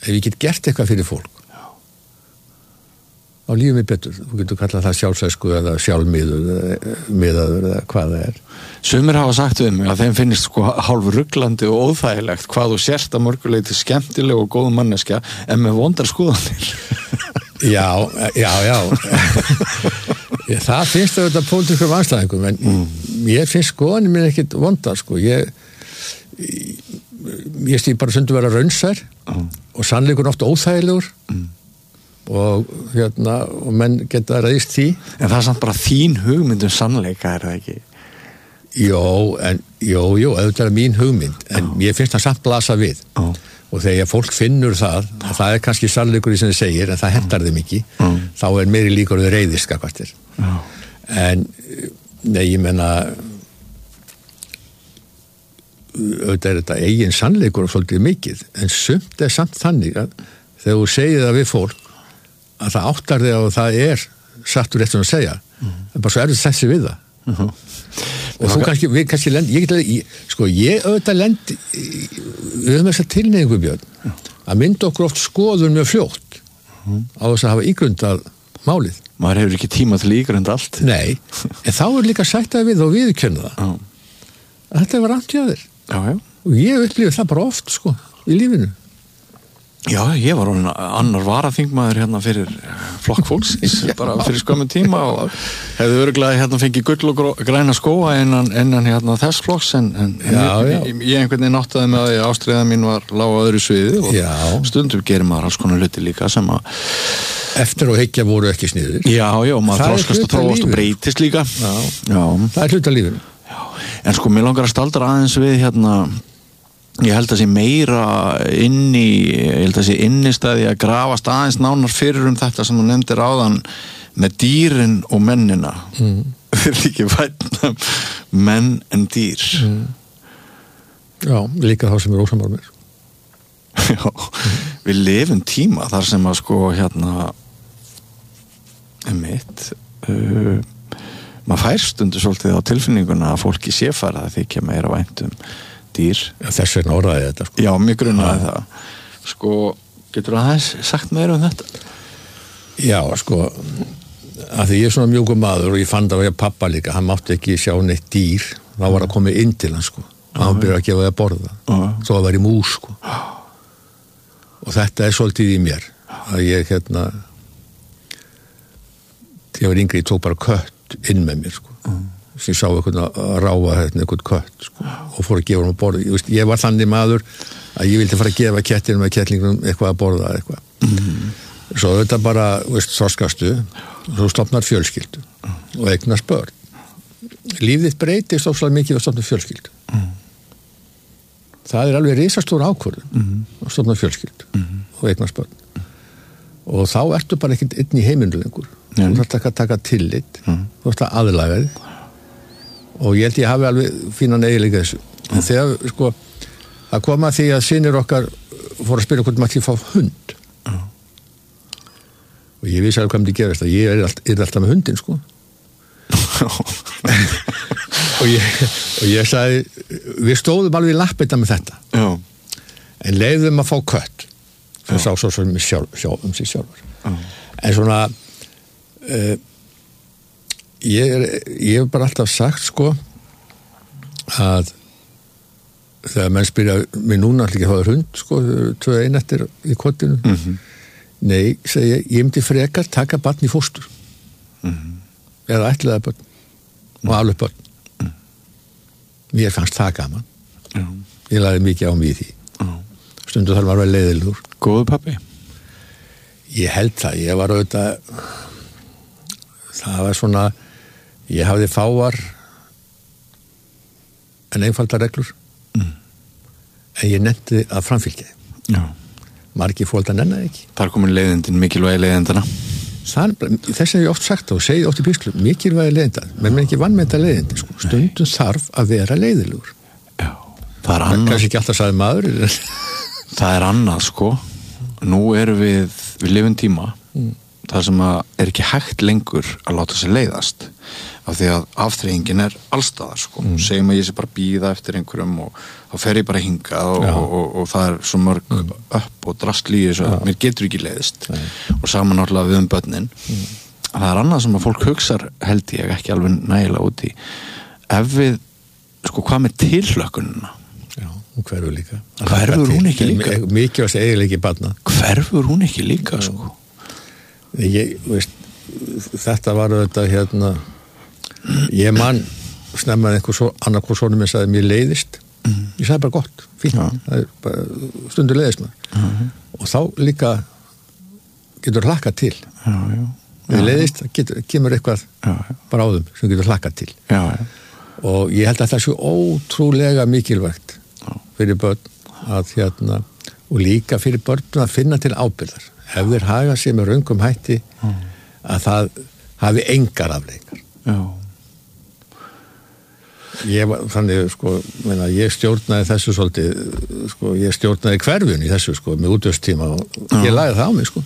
ef ég get gert eitthvað fyrir fólk þá lífum við betur. Þú getur kallað það sjálfsæsku eða sjálfmiðaður eða hvað það er. Sumir hafa sagt við mig að þeim finnist sko hálf ruglandi og óþægilegt hvað þú sérst að mörguleiti skemmtileg og góð manneskja en með vondar skoðanir. Já. Það finnst auðvitað pólitískum andstæðingum en ég finnst skoðanir mér ekkit vondar sko. Ég stíð bara stundum vera raunsær og sannleikur oft óþægilegur og og menn geta ræðist því. En það samt bara þín hugmynd sannleika, það ekki? Jó, auðvitað mín hugmynd en ég finnst það samt blasa við og þegar fólk finnur það að það kannski sannleikur í sem þið segir en það hentar þeim ekki þá meiri líkur þau reiðist skakvartir en ég menna auðvitað þetta eigin sannleikur og svolítið mikið en sumt samt þannig að þegar þú segir það við fólk að það áttar þig og það sattur rétt sem að segja það bara svo erfitt að setja við það og þú kannski, við kannski ég auðvitað lendi við höfum þess að tilneyingu Björn að mynda okkur oft skoðun mjög fljótt á þess að hafa ígrundað málið. Maður hefur ekki tíma til ígrunda allt. Nei, en þá líka sætt að við og viðurkenna það að þetta var rangt hjá þér og ég upplifði það bara oft sko í lífinu. Já, ég var annar varaþingmaður hérna fyrir flokk fólksins bara fyrir skömmun tíma og hefði örugglega hérna fengið gull og græna skóa innan hérna þess flokks en ég einhvern veginn áttaði með að ástríða mín var lág á öðru sviði og stundum gerir maður alls konar hluti líka sem að eftir og hyggja voru ekki sniður. Já, maður þroskast og þróast og breytist líka. Já. Það hluta lífinu. Já, en sko mér langar að staldra aðeins við hérna ég held að sé meira innistæði að grafast aðeins nánar fyrir þetta sem þú nefndir áðan með dýrin og mennina fyrir ekki vætna menn en dýr Já, líka þá sem ósammála mér Já, við lifum tíma þar sem að sko hérna maður fær stundu svolítið á tilfinninguna að fólki sé fara að þykja meira væntum dýr. Já, þess vegna orðaði þetta sko. Já, mjög grunnaði það. Sko, getur aðeins sagt meira þetta? Já, sko að því ég svona mjúkur maður og ég fann það á pappa líka, hann mátti ekki sjá neitt dýr þá var að koma inn til hann sko og hann byrjaði að gefa það að borða svo að vera í mús sko og þetta svolítið í mér að ég þegar ég var yngri, ég tók bara kött inn með mér sko sem ég sá eitthvað að ráfa eitthvað kött sko, og fór að gefa hann að borða ég var þannig maður að ég vildi fara að gefa kettinum eða kettlingunum eitthvað að borða eitthvað svo þetta bara, þroskastu og svo stofnar fjölskyldu og eignast börn lífið breytist ofsalega mikið að stofna fjölskyldu það alveg risastór ákvörðun að stofna fjölskyldu og eignast börn og þá ertu bara ekkert einn í heiminu lengur þú þarft að taka tillit þú þarft að aðlaga þig og ég held ég hafi alveg fínan eiginleika þessu en þegar sko að koma því að synir okkar fór að spyrja hvort maður ekki fá hund og ég vissi alveg hvað myndi gerast að ég alltaf með hundin sko og ég sagði við stóðum alveg í lappita með þetta en leiðum að fá kött sem sá svo sem sig sjálfur en svona ég hef bara alltaf sagt sko að þegar menn spyrja mig núna allir ekki að hafa hund sko 2 einættir í kottinu nei, segi ég myndi frekar taka barn í fóstur eða ætlaða börn og alveg börn mér fannst það gaman ég lagði mikið á mig í því stundu þarf maður að vera leiðilegur Góður pabbi? Ég held það, ég var auðvitað það var svona ég hafði fáar en einfaldar reglur en ég nefndi að framfylgja margir fólk nennaði ekki Þar komin leiðindin, mikilvægi leiðindana þess að ég oft sagt og segið oft í píslu mikilvægi leiðindan, menn ekki vannmeta leiðindi sko. Stundum þarf að vera leiðilegur það er annað kannski ekki alltaf sagði maður það er annað sko nú erum við lifum tíma þar sem að er ekki hægt lengur að láta sig leiðast af því að afþreyingin allstaðar sko. Segjum að ég sé bara bíða eftir einhverjum og þá fer ég bara hingað og það svo mörg upp og drastl í þessu að mér getur ekki leiðist og saman náttúrulega við börnin. Það annað sem að fólk hugsar held ég ekki alveg nægilega út í ef við, sko, hvað með tilhlökkunina? Já, hún hverfur líka. Hverfur hún ekki líka? Mikilvægast eiginleiki barna. Hverfur hún ekki líka, sko? Ég, veist, þetta var þetta ég man snemma annarkvor sonur minn sagði mér leiðist. Ég sagði bara gott, fínt. Það bara, stundur leiðist maður. Og þá líka getur hlakkað til. Við leiðist, kemur eitthvað bara á þeim sem getur hlakkað til. Og ég held að það sé ótrúlega mikilvægt fyrir börn að og líka fyrir börn að finna til ábyrgðar. Ef þeir haga sig með röngum hætti að það hafi engar afleiðingar. Þannig, sko, ég stjórnaði þessu svolítið, sko, ég stjórnaði hverfun í þessu, sko, með útvörstíma og ég lagði það á mig, sko.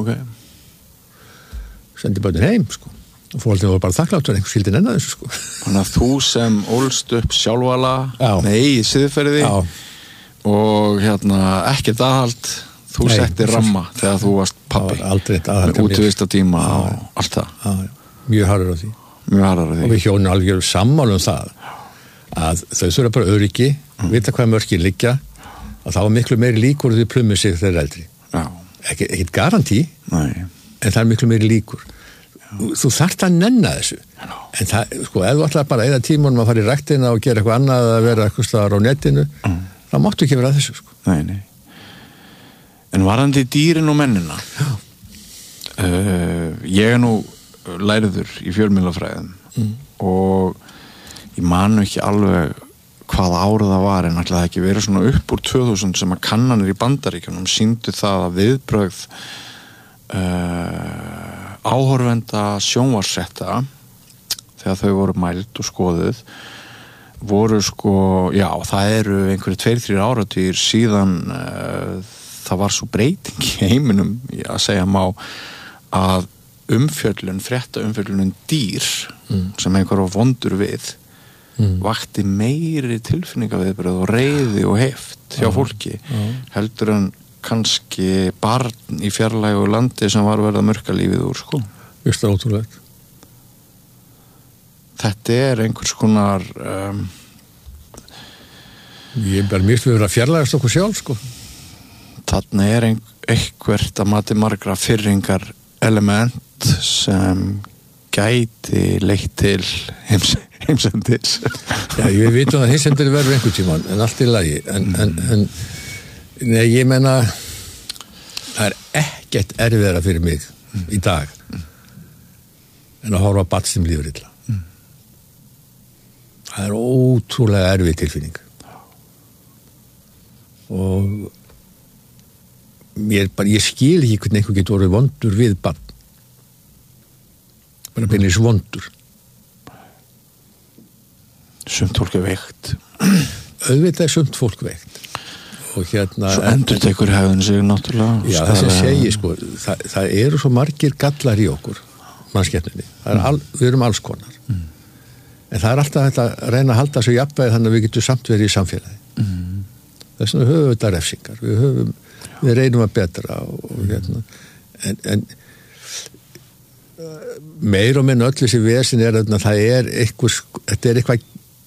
Sendi börnin heim, sko. Og fólkið voru bara þakkláttur einhver skildi nennan þessu, sko. Þannig að þú sem ólst upp sjálfala með eigið siðferði og ekkert aðhald, þú setti ramma þegar þú varst pabbi. Aldrei aðhald. Útvista tíma og allt það. Mjög harður á því. Og við hjónum alveg sammála það að þau þurfa bara öryggi, vita hvað mörkin liggja, að það var miklu meiri líkur því plummi sig þegar eldri. Ekkert garantí, en það er miklu meiri líkur. Þú þarft að nenna þessu. En það, sko, ef þú ætlar bara að eyða tímunum að fara í ræktina og gera eitthvað annað að vera eitthvað staðar á netinu, þá máttu ekki vera að þessu, sko. Nei. En varðandi dýrin og mennina, ég nú læriður í fjölmiðlafræðum og ég man ekki alveg hvað árið það var en ætlaði ekki verið svona upp úr 2000 sem að kannanir í Bandaríkjunum sýndu það að viðbrögð áhorfenda sjónvarssetta þegar þau voru mæld og skoðuð voru sko, já það eru einhverju 2-3 áratugir síðan það var svo breyting í heiminum að segja má að frétta umfjöllun dýr sem einhver var vondur við vakti meiri tilfinningaviðbrögð og reiði og heft hjá fólki heldur en kannski barn í fjarlægu landi sem var verið að mörka lífið úr, sko. Just það ótrúlegt. Þetta einhvers konar ég bara mjög við að fjarlægast okkur sjálf, sko. Þarna eitthvert að mati margra fyrringar element sem gæti leitt til heimsendis. Já, við vitum að heimsendir verður einhvern tímann, en allt í lagi. En nei, ég meina það ekkert erfiðara fyrir mig í dag en að horfa á barn sem líður illa. Það ótrúlega erfið tilfinning. Og ég skil ekki hvernig einhver getur orðið vondur við barn. Bara beinir vondur. Sumt fólk veikt. Auðvitað sumt fólk veikt. Og svo endurtekur hegðun sig náttúrulega. Já, það sem segi, sko, það eru svo margir gallar í okkur, mannskepninni. Við erum alls konar. En það alltaf þetta að reyna að halda svo jafnvægi þannig að við getum samt verið í samfélagi. Þess vegna höfum við þetta refsingar. Við reynum að betra en meir og minn öll þessi vesin að það þetta eitthvað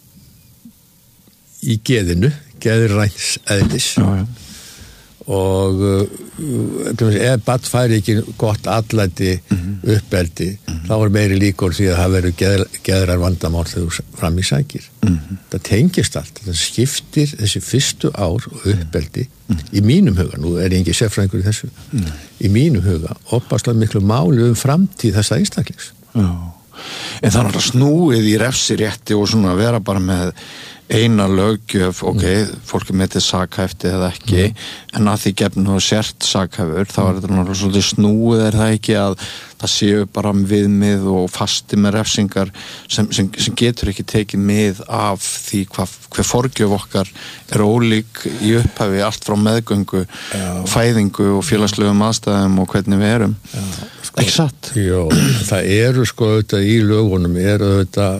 í geðinu, geðræns eðlis og ef barn færi ekki gott atlæti uppeldi, þá er meiri líkur því að það verður geðrar vandamál þegar þú fram í sækir. Það tengist allt, það skiptir þessi fyrstu ár og uppeldi í mínum huga, nú ég ekki sérfræðingur í þessu, í mínum huga opaslega miklu máli framtíð þessa einstaklings. Já. En það er snúið í refsirétti og svona að vera bara með eina löggjöf, fólk metið sakhæfti eða ekki, en að því gefnu og sért sakhæfur, þá þetta náttúrulega svolítið snúið það ekki að það séu bara viðmið og fasti með refsingar sem getur ekki tekið mið af því hver forgjöf okkar ólík í upphafi, allt frá meðgöngu, fæðingu og félagslegum aðstæðum og hvernig við erum. Ekki satt? Jó, það eru auðvitað í lögunum, auðvitað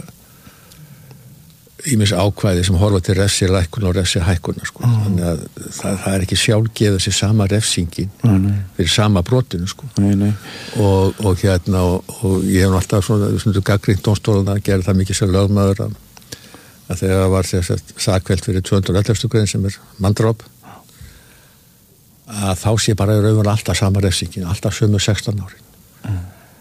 ýmis ákvæði sem horfa til refsilækkun og refsihækkunar þannig að það er ekki sjálfgefið þessi sama refsingin fyrir sama brotinu og hérna og ég hef alltaf svona gagnrýnt dómstólana að gera það mikið sem lögmaður að þegar það var sakfellt fyrir 211. grein sem manndráp að þá sé bara í raun alltaf sama refsingin, alltaf sömu 16 árin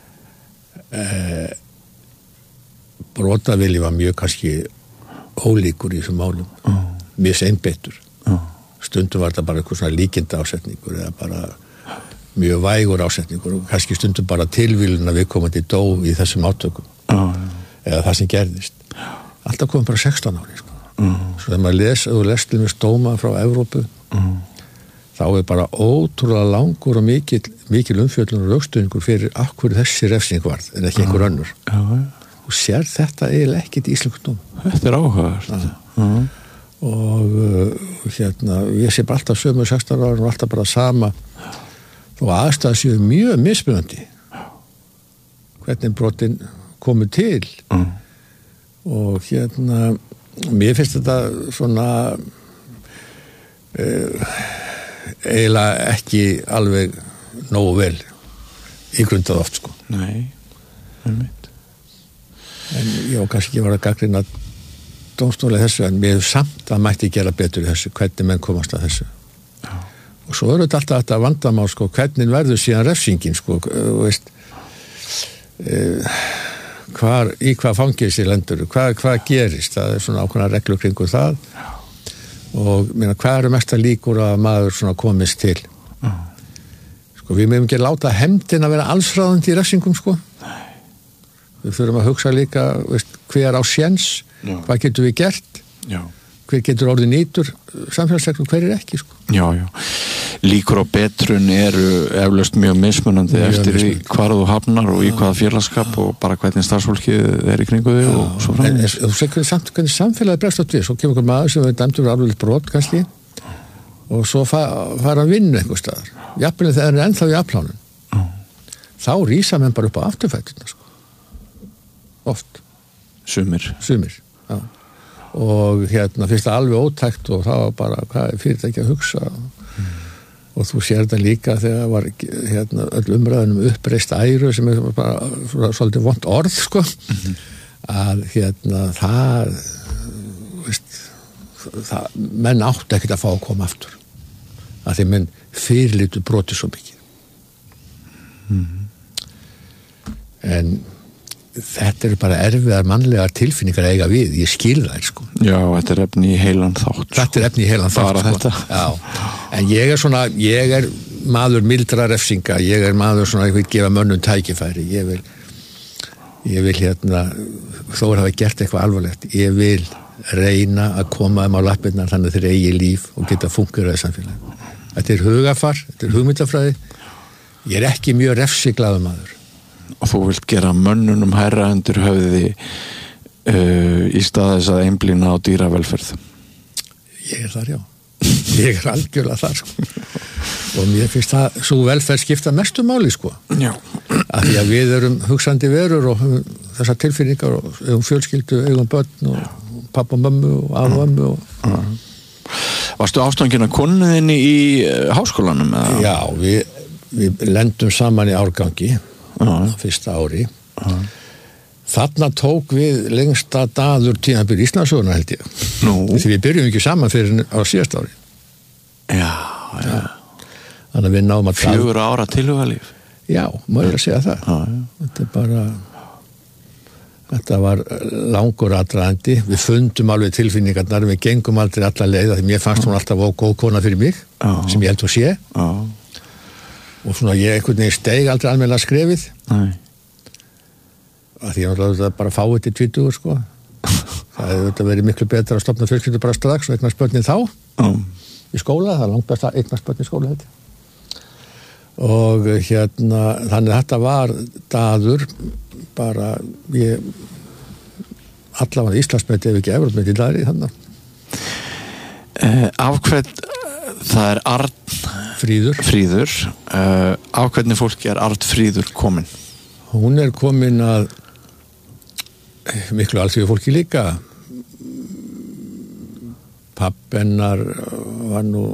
brotavilji var mjög kannski ólíkur í þessum málum miseinbeittur stundum var það bara eitthvað svona líkinda ásetningur eða bara mjög vægur ásetningur og kannski stundum bara tilvílun að viðkomandi dó í þessum átökum eða það sem gerðist alltaf komum bara 16 ári svo þegar maður lest dóma frá Evrópu þá bara ótrúlega langur og mikil umfjöllun og rökstuðningur fyrir akkur þessi refsing varð en ekki einhver önnur og sér þetta eiginlega ekkert í íslenskum dómum. Þetta áhugavert. Og hérna, ég sé bara alltaf sömu 16 ára og alltaf bara sama og aðstæða séu mjög mismunandi. Hvernig brotin komu til og hérna, mér finnst þetta svona eiginlega ekki alveg nógu vel ígrundað oft Nei, einmitt. En ég var kannski ekki að gagnrýna dómstóla þessu en mér samt að mætti gera betur í þessu, hvernig menn komast að þessu. Og svo þetta alltaf þetta vandamál, hvernig verður síðan refsingin, veist, í hvað fangilsi lendur, hvað gerist, það svona ákveðna reglur kringu það og hvað eru mesta líkur að maður svona komist til. Við mögum ekki láta hefndin að vera allsráðandi í refsingum, Við þurfum að hugsa líka, veist, hver á séns, hvað getum við gert, hver getur orðið nýtur, samfélagsreglum, hver ekki, Já. Líkur á betrun eru eflaust mjög mismunandi eftir hvar þú hafnar og í hvaða félagskap og bara hvernig starfsfólkið í kringu þig og svo frá. En þú segir hvernig samfélagið bregst átt við, svo kemur einhver maður sem við dæmdur alveg brot, kannski, og svo fara að vinna einhver staðar. Jafnvel þegar það ennþá í afplánun. Þá rísa menn bara upp á afturfætuna, oft. Sumir. Já. Og hérna finnst það alveg ótækt og það var bara, hvað er fyrirtæki að hugsa og þú sér þetta líka þegar var hérna öll umræðunum uppreist æru sem bara svolítið vont orð, að hérna það, veist, menn áttu ekkert að fá að koma aftur. Að því menn fyrirlitu brotið svo mikið. En þetta eru bara erfiðar mannlegar tilfinningar að eiga við, ég skil þær Já, þetta efni í heilan þátt Þetta efni í heilan þátt Bara þetta Já, en ég er maður mildra refsinga, ég er maður svona, ég vil gefa mönnum tækifæri ég vil hérna þó hafa gert eitthvað alvarlegt ég vil reyna að koma á lappirnar þannig að þeir eigi líf og geta fungerað í samfélagi Þetta er hugafar, þetta er hugmyndafræði ég er ekki mjög refsiglaður maður og þú vilt gera mönnunum hærra undir höfði í stað þess að einblína á dýravelferð Ég er þar, já Ég er algjörlega þar og mér finnst það svo velferð skipta mestu máli Já Af því að við erum hugsandi verur og þessar tilfinningar og eigum fjölskyldu, eigum börn og pappa og mömmu og afa og mömmu Varstu ástangin að konunni í háskólanum? Já, við lendum saman í árgangi fyrsta ári þarna tók við lengsta daður tímabil Íslandssögunnar held ég því við byrjum ekki saman fyrir á síðast ári Já þannig að við náum að 4 ára tilhugalíf Já, maður að segja það þetta er bara þetta var langur aðdragandi við fundum alveg tilfinningarnar við gengum aldrei alla leið því mér fannst hún alltaf góð kona fyrir mig sem ég held að sé og svona ég einhvern veginn steig aldrei almennilega skrefið Nei að því að það bara fáið til 20 Það hefði þetta verið miklu betra að stofna fjölskyldu bara strax og eignast börnin þá í skóla, það langt best að eignast börnin í skóla þetta. Og þannig að þetta var daður bara allavega Íslandsmeti ef ekki Evrópmeti í dagri þannig. Af hvern það er Arnfríður af hvernig fólki er Arnfríður komin? Hún er komin að miklu alþjóðu fólki líka. Pappennar var nú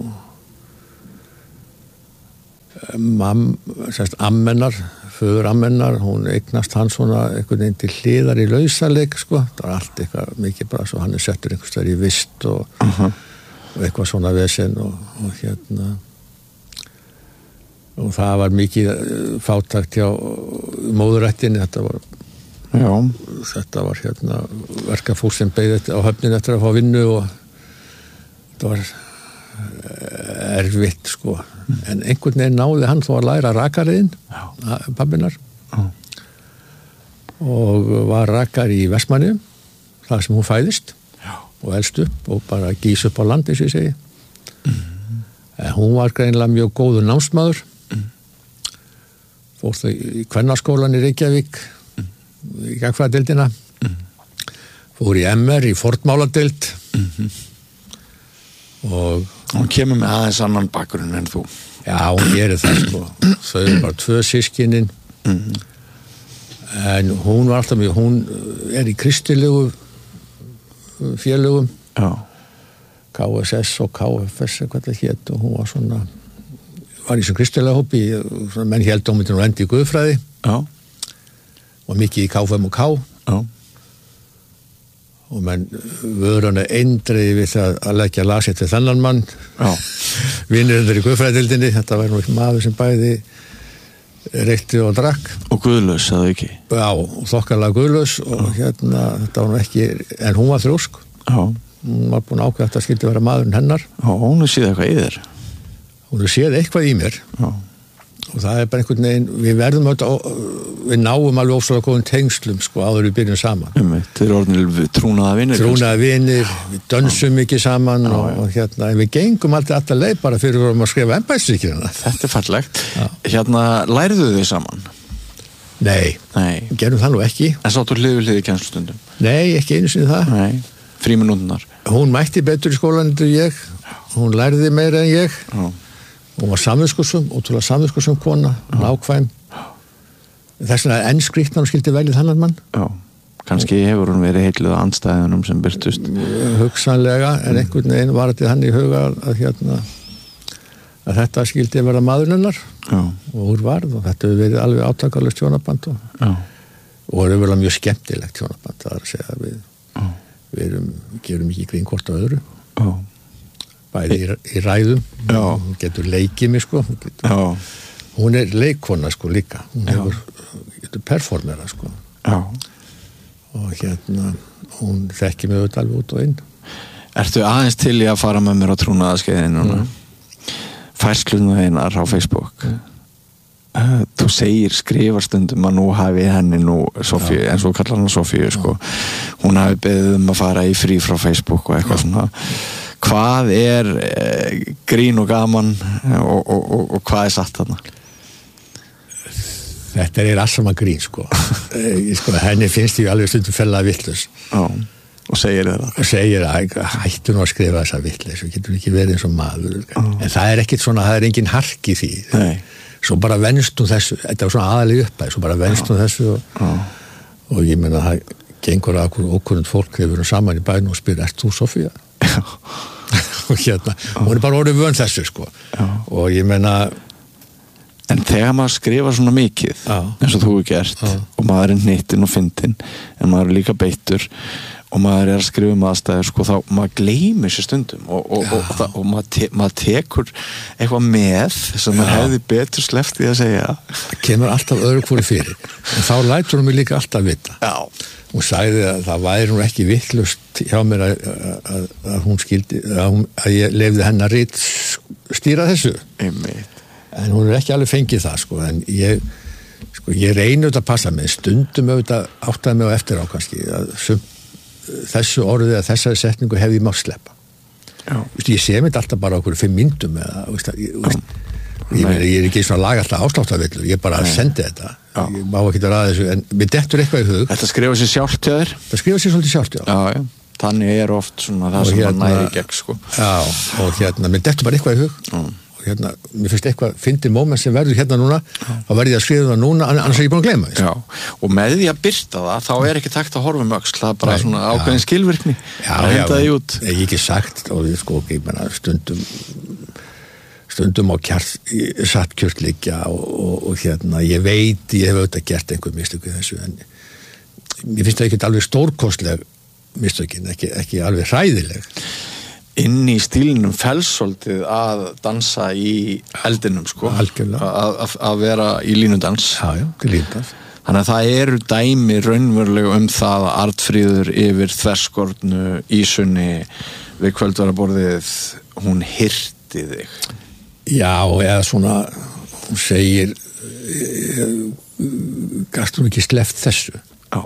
ammennar, föður ammennar, hún eignast hann svona einhvern veginn til hliðar í lausaleik sko, það var allt eitthvað mikið bara svo hann er settur einhvers þar í vist og eitthvað svona vesen og það var mikið fátækt hjá móðurættinni, þetta var verkafólk sem beið á höfnin eftir að fá vinnu og þetta var erfitt sko en einhvern veginn náði hann þó að læra rakariðinn pabbinar og var rakari í Vestmannaeyjum þar sem hún fæðist og elst upp og bara gís upp á landi sem ég segi en hún var greinilega mjög góður námsmaður fór þau í Kvennaskólan í Reykjavík í gagfræðadeildina fór í MR í fornmáladeild og hún kemur með aðeins annan bakgrunn en þú. Já, hún gerir það sko þau eru bara 2 systkinin en hún var alltaf mjög hún er í kristilegu félögum KSS og KFS hvað það hét og hún var svona var í svona kristilega hópi menn held hún myndi nú endi í guðfræði og mikið í KFM og K og menn vöruna eindreiði við það að leggja lasið til þennan mann vinir í guðfræðildinni þetta var nú ekki maður sem bæði reykti og drakk og guðlaus, eða ekki? Já, og þokkarlega guðlaus og þetta var nú ekki en hún var þrjósk hún var búin ákveða að þetta skildi vera maðurinn hennar hún er séð eitthvað í þér hún er séð eitthvað í mér og það er bara einhvern veginn við verðum við náum alveg ofsalega góðum tengslum sko áður við byrjum saman þeir eru orðinir trúnaða vinir við dönsum mikið saman og en við gengum alltaf leið bara fyrir að skrifa embættisríkina þetta er fallegt læriðu þau saman? Nei, gerum það nú ekki en sáttu hlið við hlið í kennslustundum? Nei, ekki einu sinni það fríminúturnar hún mætti betur í skólan en ég hún lærði meira en ég hún var samviskusum, ótrúlega samviskusum kona, nákvæm þess vegna enn skrýtna hún skildi velið þannig mann kannski hefur hún verið heitluð á andstæðunum sem byrtust hugsanlega, en einhvern veginn var þetta hann í huga að þetta skildi vera maðurinnar og úr varð og þetta hefur verið alveg átakalust hjónaband og er auðvitað mjög skemmtilegt hjónaband það er að segja að við gerum ekki grín hvort á öðru bæði í ræðum hún getur leikið mig sko hún er leikkona sko líka hún getur performera sko og hún þekkir mig auðvitað alveg út og inn Ertu aðeins til í að fara með mér á trúnaðarskeiðin núna? Færsluna einar á Facebook þú segir skrifar stundum að nú hafi henni nú Sofíu, en svo kallar hann Sofíu sko hún hafi beðið að fara í frí frá Facebook og eitthvað svona hvað er grín og gaman og hvað er satt þarna? Þetta er allt saman grín sko henni finnst ég alveg stundum fellega vitlaus og segir þér það og segir að hættu nú að skrifa þessa vitlaus og getur ekki verið eins og maður en það er ekkit svona, það er engin hark í því svo bara venst þessu þetta var svona aðalega uppæð, svo bara venst þessu og ég meina það gengur að okkurund fólk þegar við erum saman í bænu og spyr, ert þú Sofía? Og hún er bara orðið vön þessu sko og ég meina en þegar maður skrifa svona mikið eins og þú hefur gert og maður er hnitinn og fyndinn en maður er líka beittur og maður er að skrifa aðstæður sko þá maður gleymir sér stundum og maður tekur eitthvað með sem maður hefði betur sleppt í að segja það kemur alltaf öðru hvori fyrir en þá lætur hún mig líka alltaf vita hún sagði að það væri hún ekki vitlaust hjá mér að hún skildi að ég leyfði hennar rít stýra þessu en hún er ekki alveg fengið það sko en ég reyni auðvitað að passa mig stundum auðvitað áttaði mig á eftir á kannski að þessu orðið að þessari setningu hefði ég mátt sleppa. Ég sé mér alltaf bara okkur 5 mínútum eða, ég er ekki svona laga alltaf ásláttarvillur, ég bara sendi þetta. Ég má ekki vera að þessu, en mér dettur eitthvað í hug. Þetta skrifa sér sjálft hjá þér? Það skrifa sér svolítið sjálft, já. Þannig oft svona það sem það næri gegn, sko. Já, og mér dettur bara eitthvað í hug. Og mér finnst eitthvað fyndið moment sem verður núna, þá verður ég að skrifa það núna, annars er ég búin að gleyma því. Já, og með því að birta það, þá er ekki takt að horfa um öxl, það er bara svona ákveðin skilvirkni að henda því út. Ég hef ekki sagt, og ég menna stundum á satt kjörtleikja og ég veit, ég hef auðvitað gert einhver mistök í þessu, en mér finnst það ekki alveg stórkostleg mistökin, ekki alveg hræðileg. Inn í stílinum felssoldið að dansa í eldinum, sko. Algjörlega. Að vera í línudans. Já, til línudans. Þannig að það eru dæmi raunverulega það að Arnfríður yfir þverskornu ísunni við kvöldvaraborðið, hún hirti þig. Já, eða svona, hún segir, gastu hún ekki sleppt þessu. Já.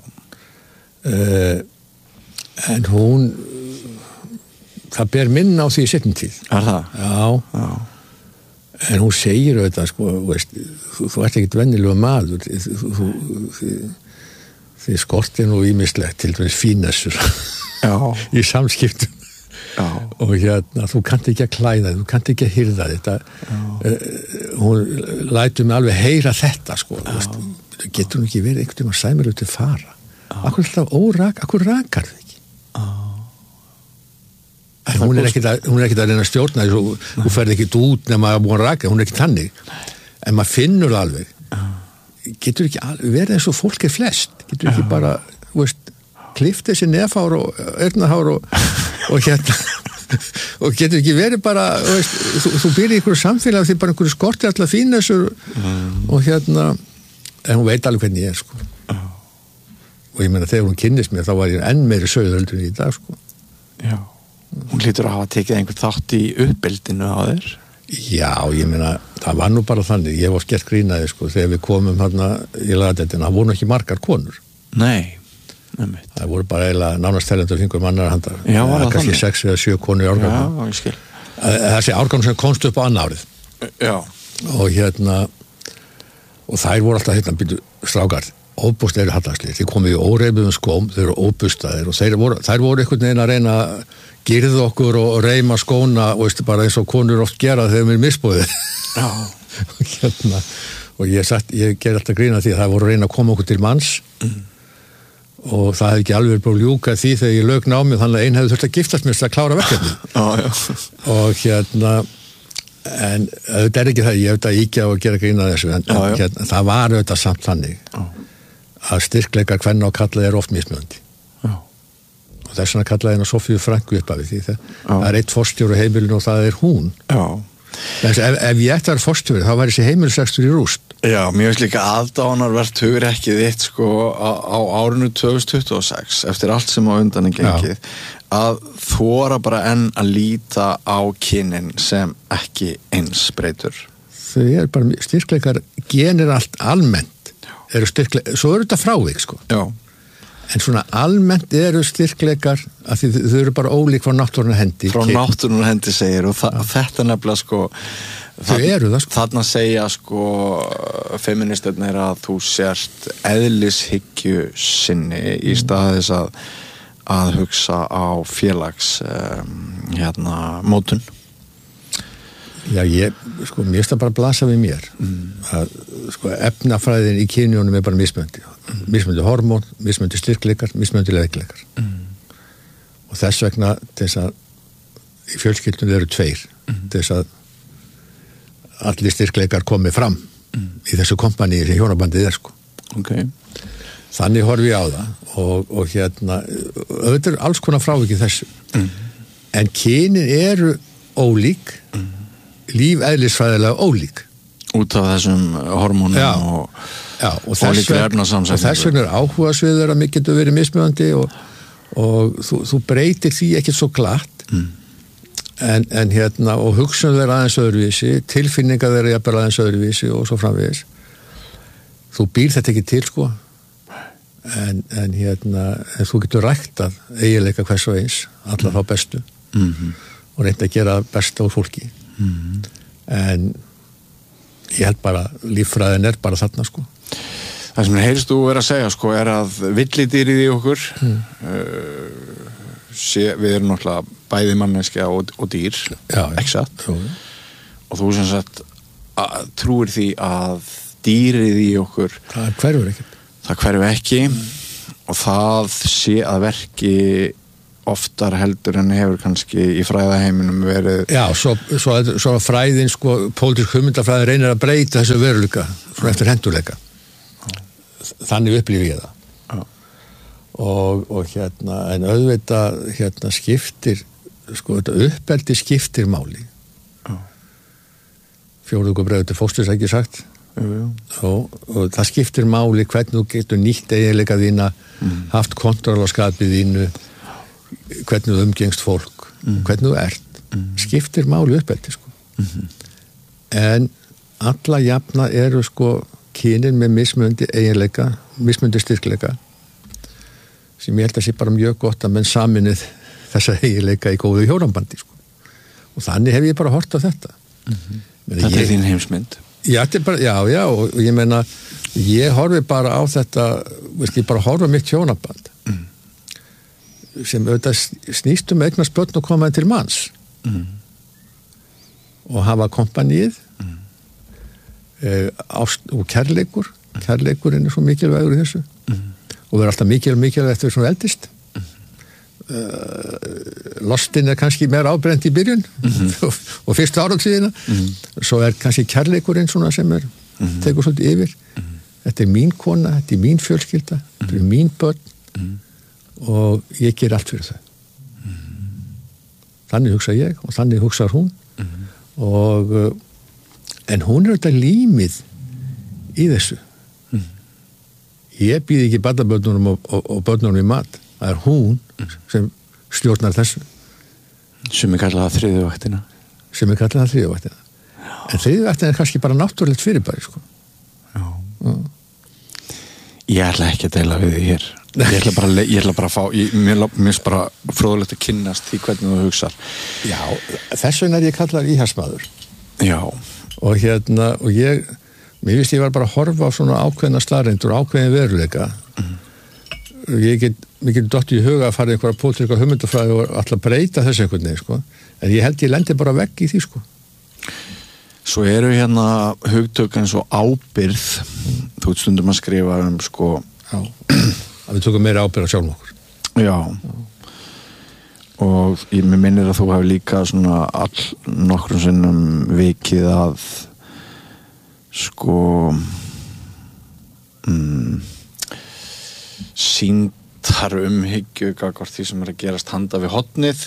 En hún, það ber minna á því í seinni tíð. Það? Já. En hún segir auðvitað, sko, þú ert ekkert venjulega maður, þið skortir nú ýmislegt, til dæmis fínessur í samskiptum. Já. Og þú kannt ekki að klæða þig, þú kannt ekki að hirða þetta. Hún lætur mig alveg heyra þetta, sko. Getur hún ekki verið einhvern veginn að sæmur út til fara? Akkur alltaf akkur rakar þig ekki? En hún er ekkert að reyna að stjórna þessu, þú ferð ekkert út nema að búin að raka, hún er ekkert þannig. En maður finnur það alveg. Getur ekki verið eins og fólk er flest? Getur ekki bara, klift þessi nefhár og örnahár og og getur ekki verið bara, þú byrjir í einhverju samfélag því bara einhverju skortir alltaf fín þessur og en hún veit alveg hvernig ég er, sko. Og ég meina, þegar hún kynnist mér, þá var ég enn meiri sögðöldur í dag, sko. Já. Hún hlýtur að hafa tekið einhvern þátt í uppbyldinu á þér? Já, ég meina, það var nú bara þannig. Ég var skert grínaði, sko, þegar við komum í lagadeildina. Það voru ekki margar konur. Nei. Það voru bara eiginlega nánast tellendur fingur mannar handar. Já, var það kannski þannig? 6 eða 7 konur í árganum. Já, ég skil. Þessi árganum sem komst upp á annað árið. Já. Og þær voru alltaf býtu strákar. Óbúst eru hallagslir, þeir komið í óreifuðum skóm, þeir eru óbustaðir og þær voru einhvern veginn að reyna að girða okkur og reyma skóna og bara eins og konur oft gera þegar mér misbúið. Já. Og ég ger alltaf grína því að það voru að reyna að koma okkur til manns og það hefði ekki alveg búið ljúka því þegar ég lauk námið, þannig að einn hefði þurft að giftast mér til að klára verkefnið. Og en auðvitað er ekki það, ég auðvitað íkja og gera grína þessu, en það var auðvitað samt þannig að styrkleikar kvenna og kalla er oft mismunandi. Og þess vegna kallaði hennar Sofíu Franku upp af því það er eitt forstjóri heimilinu og það er hún. Ef ég ætti að vera forstjóri, þá væri þessi heimilisrekstur í rúst. Já, mér finnst líka aðdánarvert hugrekkið þitt, sko, á árinu 2026 eftir allt sem á undan er gengið að þora bara enn að líta á kynin sem ekki eins breytur. Þau eru bara styrkleikar, genir allt almennt eru styrkleikar, svo eru þetta frávik, sko. Já. En svona almennt eru styrkleikar að þau eru bara ólík frá náttúrunnar hendi. Frá náttúrunnar hendi segir og þetta nefnilega, sko, þau eru það, sko. Þarna segja, sko, feministarnir að þú sért eðlishyggju sinni í stað þess að hugsa á félags mótun. Já, mér finnst það bara að blasa við mér að efnafræðin í kynjónum er bara mismunandi. Mismunandi hormón, mismunandi styrkleikar, mismunandi leikleikar. Og þess vegna þess að í fjölskyldunum eru 2 þess að allir styrkleikar komi fram í þessu kompaníi sem hjónabandið er, sko. Okay. Þannig horfi ég á það og auðvitað er alls konar frávik í þessu. En kynin eru ólík lífeðlisfræðilega ólík út af þessum hormónum og ólíkri efnasamsetningu. Og þess vegna er áhugasviður að mig getur verið mismunandi og þú breytir því ekkert svo glatt en og hugsun þeirra aðeins öðruvísi, tilfinninga þeirra jafnvel aðeins öðruvísi og svo framvegis. Þú býr þetta ekki til, sko, en þú getur ræktað eiginleika hvers og eins, alla þá bestu og reynt að gera besta úr fólki en ég held bara líffræðin bara þarna sko. Það sem heyrst þú að segja sko að villidýrið í okkur við erum náttúrulega bæði manneskja og dýr exakt og þú sem sagt trúir því að dýrið í okkur það hverfur ekki og það sé að verki oftar heldur en hefur kannski í fræðaheiminum verið svo fræðin sko, pólitísk hugmyndafræðin reynir að breyta þessu veruleika svona eftir hendurleika þannig upplifi ég það og en auðvitað skiptir sko þetta uppeldi skiptir máli fjórðungur breiður til fósturs ekki sagt og það skiptir máli hvernig þú getur nýtt eiginleika þína haft kontroll á skapið þínu hvernig þú umgengst fólk hvernig þú ert skiptir máli uppeldi sko en alla jafna eru sko kynin með mismunandi eiginleika mismunandi styrkleika sem ég held að sé bara mjög gott að menn saminnið þessa eiginleika í góðu hjónabandi sko og þannig hef ég bara hort á þetta Þetta er þín heimsmynd Já, og ég meina ég horfi bara á þetta ég bara horfa mitt hjónaband sem auðvitað snýst eignast börn og koma til manns og hafa kompaníið ást og kærleikurinn svo mikilvægur í þessu og verður alltaf mikilvægt eftir svona eldist lostin kannski meira ábrennt í byrjun og fyrstu áratíðina svo kannski kærleikurinn svona sem tekur svolítið yfir þetta mín kona, þetta mín fjölskylda þetta mín börn og ég ger allt fyrir þau þannig hugsa ég og þannig hugsar hún og en hún þetta límið í þessu ég býð ekki barnabörnunum og börnunum í mat það hún sem stjórnar þessu sem kallað það þriðjuvaktina en þriðjuvaktina kannski bara náttúrulegt fyrirbæri sko Ég ætla ekki að deila við því hér ég ætla bara að fá mér finnst bara fróðlegt að kynnast því hvernig þú hugsar Já, þess vegna ég kallar íhaldsmaður Já og ég mér finnst ég var bara að horfa á svona ákveðna staðreyndur og ákveðin veruleika mér getur dottið í huga að fara einhverja pólitíska hugmyndafræði og alltaf breyta þessu einhvern veginn sko en ég held ég lendi bara vegg í því sko Svo eru hugtök eins og ábyrgð þú ert stundum að skrifa sko að við tökum meira ábyrgð á sjálfum okkur Já og mér minnir að þú hafi líka svona nokkrum sinnum vikið að sko sýndar umhyggju gagnvart því sem að gerast handa við hornið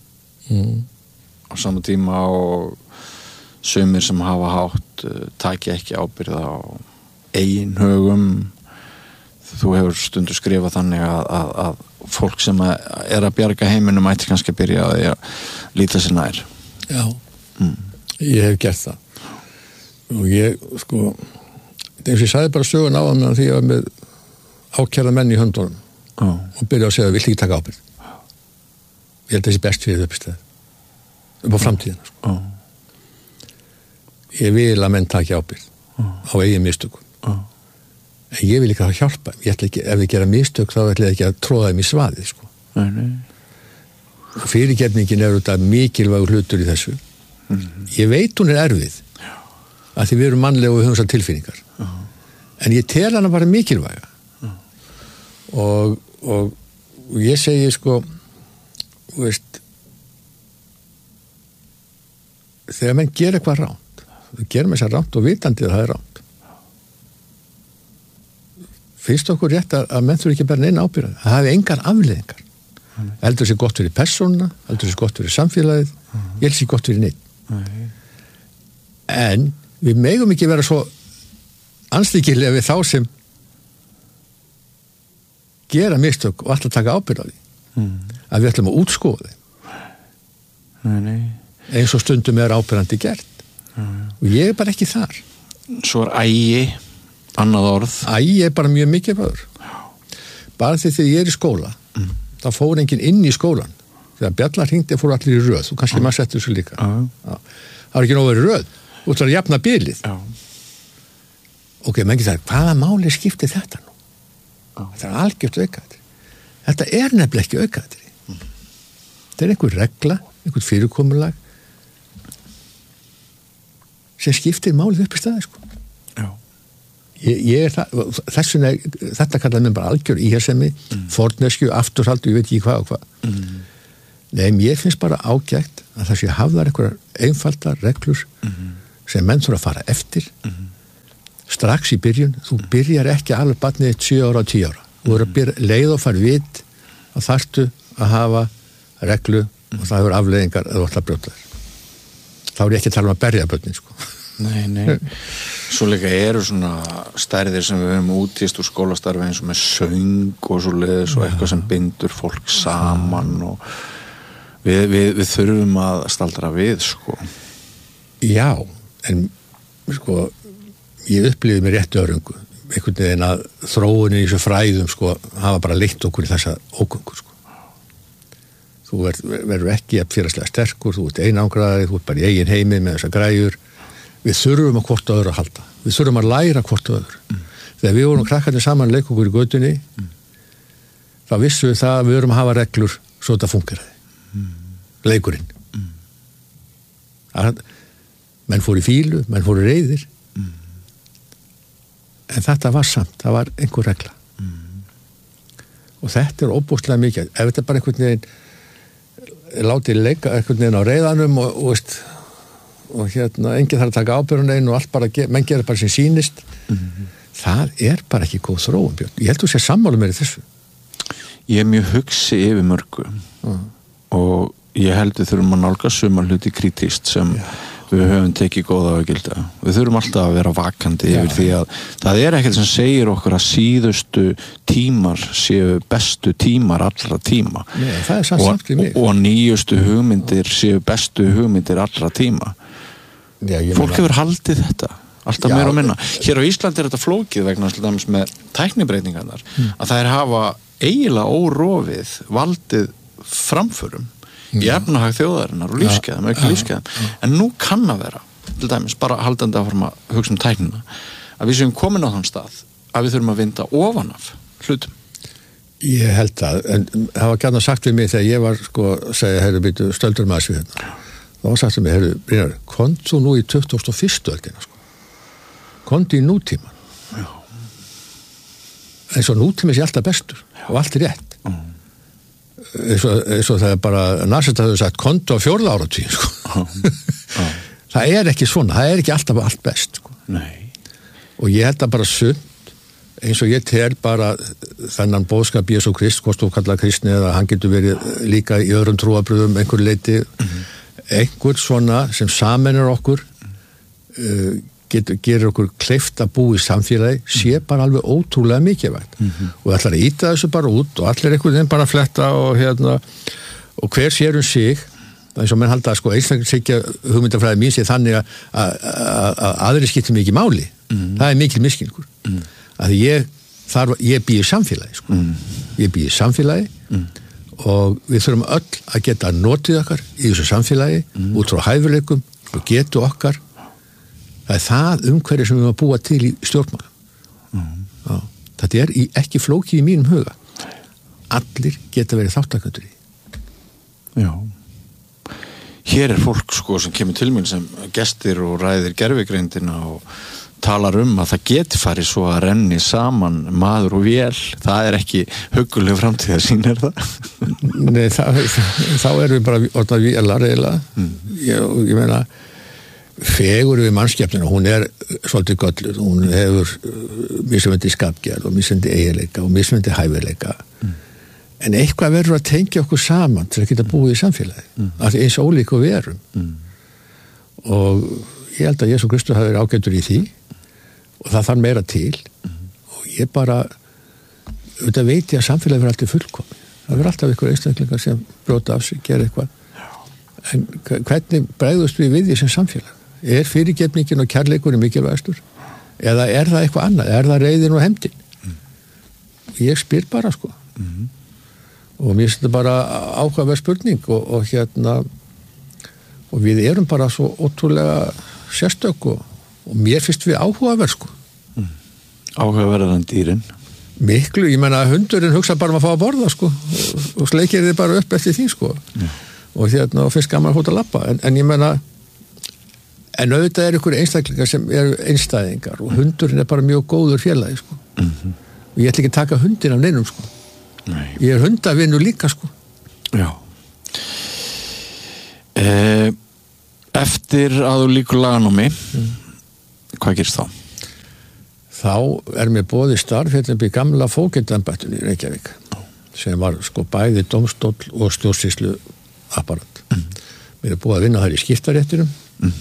á sama tíma og sumir sem hafa hátt taki ekki ábyrgð á eigin högum þú hefur stundu skrifað þannig að fólk sem að bjarga heiminum ætti kannski að byrja að líta sér nær Já, ég hef gert það og ég sko eins og ég sagði bara sögun á hann því ég var með ákærða menn í höndunum og byrja að segja að vill ekki taka ábyrgð ég held að þessi best fyrir uppstæð upp á framtíðina sko ég vil að menn taki ábyrgð á eigin mistökum en ég vil ekki að hjálpa ég ætla ekki, ef ég gera mistök þá ætla ég ekki að tróða þeim í svaðið sko og fyrirgefningin þetta mikilvægur hlutur í þessu ég veit hún erfið að því við erum mannlega og við höfum þessar tilfinningar en ég tel hana bara mikilvæga og ég segi sko veist þegar menn gera eitthvað ránt við gerum þess að ránt og vitandi að það ránt finnst okkur rétt að menn þurfi ekki bara neina ábyrgð það hafi engar afleiðingar heldur sér gott fyrir persónuna heldur sér gott fyrir samfélagið ég held sér gott fyrir neitt en við megum ekki vera svo anstíkilega við þá sem gera mistök og alltaf taka ábyrgð á því að við ætlum að útskoða þeim eins og stundum ábyrgandi gert og ég bara ekki þar Svo ægi annað orð ægi bara mjög mikilvægur bara þegar ég í skóla þá fór enginn inn í skólan þegar bjallar hringdi fór allir í röð og kannski maður setti þessu líka það var ekki nóg að vera röð út að jafna bilið ok, menn ekki það, hvaða máli skipti þetta nú? Þetta algjört aukaðri þetta nefnilega ekki aukaðri þetta einhver regla, einhver fyrirkomulag sem skiptir málið upp í staði sko þetta kallaði mér bara algjör íhersemi forneskju, afturhald og ég veit ekki hvað og hvað nei, mér finnst bara ágætt að það sé hafðar einhverjar einfaldar reglur sem menn þurfa að fara eftir strax í byrjun þú byrjar ekki alveg barnið 7 ára og 10 ára þú verður að leið og fara vit að þarftu að hafa reglu og það hefur afleiðingar að þú ætla að brjóta þér þá er ég ekki að tala um að berja börnin sko Nei. Svo líka eru svona stærðir sem við höfum útist úr skólastarfi eins og með söng og svo leiðis og eitthvað sem bindur fólk saman og við þurfum að staldra við sko. Já, en sko ég upplifði mér réttu örungu einhvern veginn að þróunin í þessu fræðum sko hafa bara leitt okkur í þessa ógöngur sko. Þú verður ekki félagslega sterkur, þú ert einangraður, þú ert bara í eigin heimi með þessa græjur. Við þurfum að hvort öðru að halda. Við þurfum að læra hvort öðru. Þegar við vorum krakkarnir saman leik okkur í götunni, þá vissum við það að við vorum að hafa reglur svo þetta funkeraði. Leikurinn. Menn fóru í fílu, menn fóru reiðir. En þetta var samt, það var einhver regla. Og þetta er óbúslega mikið. Ef þetta bara einhvern veginn látið leika einhvern veginn á reiðanum og enginn þarf að taka ábyrgðun einn og allt bara, menn gerir bara sem sýnist það bara ekki góð þróun Björn, ég held þú sé sammála mér í þessu Ég mjög hugsi yfir mörgu og ég held við þurfum að nálgast suma hluti krítískt sem við höfum tekið góða að gilda við þurfum alltaf að vera vakandi yfir því að það ekkert sem segir okkur að síðustu tímar séu bestu tímar allra tíma og nýjustu hugmyndir séu bestu hugmyndir allra tíma fólk hefur haldið þetta alltaf meira og minna hér á Íslandi þetta flókið vegna til dæmis með tæknibreytingarnar að þær hafa eiginlega órofið valdið framförum í efnahag þjóðarinnar og lífskeiðum, ekki lífskeiðum en nú kann að vera til dæmis bara haldandi áfram að hugsa tæknina að við séum komin á þann stað að við þurfum að vinda ofan af hlutum Ég held það, en það var gætna sagt við mig þegar ég var segja, býtu stöldur maður svið hérna þá var sagt við mig, Brynjar, kontu nú í 21. öldina kontu í nútíman eins og nútími sé alltaf bestur og allt rétt eins og það bara næsett að þau sagt kontu á 4. áratugin það ekki svona það ekki alltaf allt best Nei. og ég held að bara sund eins og ég tel bara þennan boðskap Jésu Krist, hvort þú kallar kristni eða hann getur verið líka í öðrum trúarbröðum einhver leiti, einhver svona sem sameinar okkur gerir okkur kleift að búa í samfélagi sé bara alveg ótrúlega mikilvægt og það ætlar að íta þessu bara út og allir einhvern veginn bara fletta og hver sér sig eins og menn halda að einstaklega hugmyndafræði mín sé þannig að aðri skiptir mikið máli það mikil misskilningur að ég bý í samfélagi ég bý í samfélagi og við þurfum öll að geta notið okkar í þessu samfélagi út frá hæfileikum og getu okkar það það umhverfi sem við erum að búa til í stjórnmálum þetta ekki flókið í mínum huga allir geta verið þáttakendur í Já Hér fólk sem kemur til mín sem gestir og ræðir gervigreindina og talar að það geti farið svo að renni saman maður og vél það ekki hugguleg framtíðarsýn það? Nei, þá erum við bara orðað vélar eiginlega ég meina fegur við mannskepnina, hún svolítið gölluð, hún hefur mismunandi skapgerð og mismunandi eiginleika og mismunandi hæfileika en eitthvað verður að tengja okkur saman til að geta búið í samfélagi eins ólíku við erum og ég held að Jesú Kristur hafi verið ágætur í því og það þarf meira til og ég bara auðvitað veit ég að samfélagi verður alltaf fullkomin það verður alltaf ykkur einstaklingar sem brjóta af sig, gera eitthvað en hvernig bregðust við því sem samfélag fyrirgefningin og kærleikurinn mikilvægastur eða það eitthvað annað það reiðin og hefndin ég spyr bara sko og mér finnst þetta bara áhugaverð spurning og og við erum bara svo ótrúlega sérstök og mér finnst við áhugaverð sko Áhugaverðan dýrin miklu, ég meina hundurinn hugsa bara að fá að borða sko og sleikir þið bara upp eftir því sko og og finnst gaman að hóta að labba en ég meina en auðvitað ykkur einstaklingar sem eru einstæðingar og hundurinn bara mjög góður félagi sko og ég ætla ekki að taka hundin af neinum sko ég hundavinur líka sko Já Eftir að þú líkur laganámi hvað gerist þá? Þá mér boðið starf hérna upp í gamla fógetembættinu í Reykjavík sem var sko bæði dómstóll og stjórnsýslu apparat mér búið að vinna þar í skiptaréttinum